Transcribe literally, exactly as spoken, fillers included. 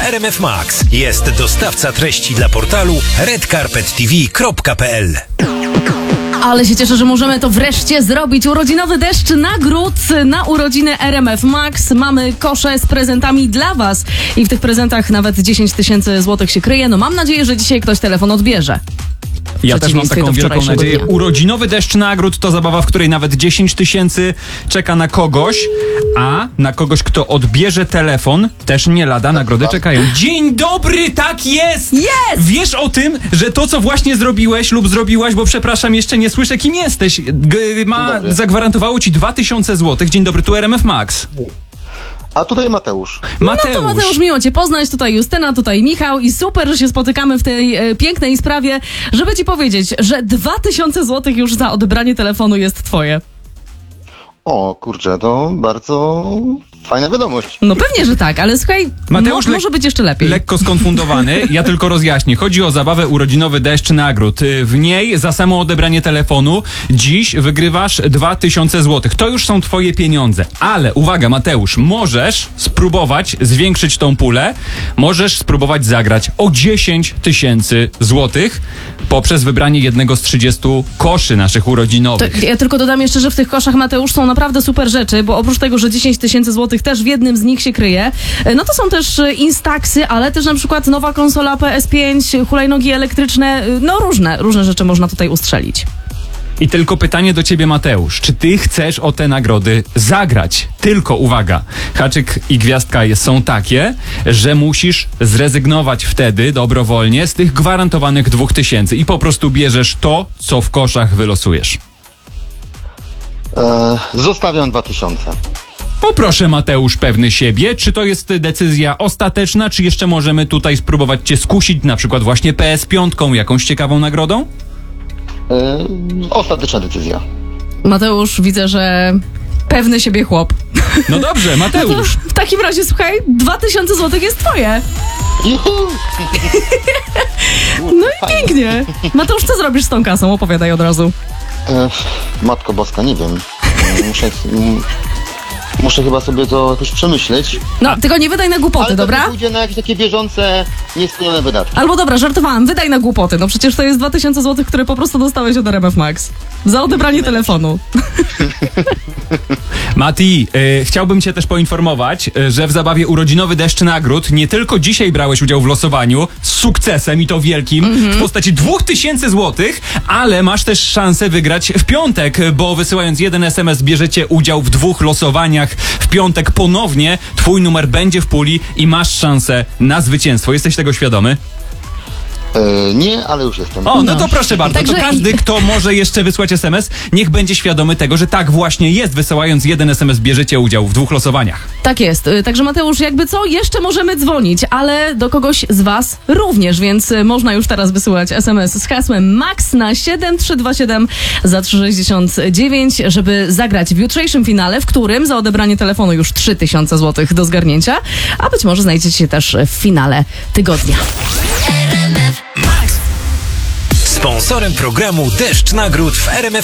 R M F Max. Jest dostawca treści dla portalu red carpet t v kropka p l. Ale się cieszę, że możemy to wreszcie zrobić. Urodzinowy deszcz nagród na urodziny R M F Max. Mamy kosze z prezentami dla was i w tych prezentach nawet dziesięć tysięcy złotych się kryje. No mam nadzieję, że dzisiaj ktoś telefon odbierze. Ja też mam taką wielką nadzieję. Dnia. Urodzinowy deszcz nagród to zabawa, w której nawet dziesięć tysięcy czeka na kogoś, a na kogoś, kto odbierze telefon, też nie lada nagrody czekają. Dzień dobry, tak jest! Jest! Wiesz o tym, że to, co właśnie zrobiłeś lub zrobiłaś, bo przepraszam, jeszcze nie słyszę, kim jesteś, G- ma, zagwarantowało ci dwa tysiące złotych. Dzień dobry, tu R M F Max. A tutaj Mateusz. Mateusz. No to Mateusz, miło cię poznać. Tutaj Justyna, tutaj Michał i super, że się spotykamy w tej e, pięknej sprawie, żeby ci powiedzieć, że dwa tysiące złotych już za odebranie telefonu jest twoje. O kurczę, to bardzo fajna wiadomość. No pewnie, że tak, ale słuchaj, Mateusz mo- le- może być jeszcze lepiej. Lekko skonfundowany, ja tylko rozjaśnię. Chodzi o zabawę urodzinowy deszcz nagród. W niej za samo odebranie telefonu dziś wygrywasz dwa tysiące złotych. To już są twoje pieniądze. Ale uwaga, Mateusz, możesz spróbować zwiększyć tą pulę. Możesz spróbować zagrać o dziesięć tysięcy złotych poprzez wybranie jednego z trzydziestu koszy naszych urodzinowych. To ja tylko dodam jeszcze, że w tych koszach, Mateusz, są naprawdę super rzeczy, bo oprócz tego, że dziesięć tysięcy złotych też w jednym z nich się kryje, no to są też Instaxy, ale też na przykład nowa konsola P S pięć, hulajnogi elektryczne, no różne, różne rzeczy można tutaj ustrzelić. I tylko pytanie do ciebie, Mateusz. Czy ty chcesz o te nagrody zagrać? Tylko uwaga, haczyk i gwiazdka są takie, że musisz zrezygnować wtedy dobrowolnie z tych gwarantowanych dwóch tysięcy i po prostu bierzesz to, co w koszach wylosujesz. E, zostawiam dwa tysiące. Poproszę, Mateusz, pewny siebie. Czy to jest decyzja ostateczna, czy jeszcze możemy tutaj spróbować cię skusić, na przykład właśnie P S pięć, jakąś ciekawą nagrodą? E, ostateczna decyzja. Mateusz, widzę, że pewny siebie chłop. No dobrze, Mateusz. No to w takim razie, słuchaj, dwa tysiące złotych jest twoje. Juhu! No i pięknie. Mateusz, co zrobisz z tą kasą? Opowiadaj od razu. E, Matko Boska, nie wiem. Muszę, m, muszę chyba sobie to jakoś przemyśleć. No, tylko nie wydaj na głupoty, Ale to dobra? nie pójdzie na jakieś takie bieżące, niespełnione wydatki. Albo dobra, żartowałam, wydaj na głupoty. No przecież to jest dwa tysiące złotych, które po prostu dostałeś od R M F Max. Za odebranie telefonu. Mati, y, chciałbym cię też poinformować, y, że w zabawie urodzinowy deszcz nagród nie tylko dzisiaj brałeś udział w losowaniu z sukcesem i to wielkim mm-hmm. w postaci dwóch tysięcy złotych, ale masz też szansę wygrać w piątek, bo wysyłając jeden S M S bierzecie udział w dwóch losowaniach. W piątek ponownie twój numer będzie w puli i masz szansę na zwycięstwo. Jesteś tego świadomy? E, nie, ale już jestem. O, no to proszę bardzo, Także- to każdy, kto może jeszcze wysłać S M S, niech będzie świadomy tego, że tak właśnie jest. Wysyłając jeden S M S bierzecie udział w dwóch losowaniach. Tak jest. Y, Także Mateusz, jakby co, jeszcze możemy dzwonić, ale do kogoś z was również, więc y, można już teraz wysyłać S M S z hasłem MAX na siedem trzy dwa siedem za trzy sześćdziesiąt dziewięć, żeby zagrać w jutrzejszym finale, w którym za odebranie telefonu już trzy tysiące złotych do zgarnięcia, a być może znajdziecie się też w finale tygodnia. Sponsorem programu Deszcz Nagród w R M F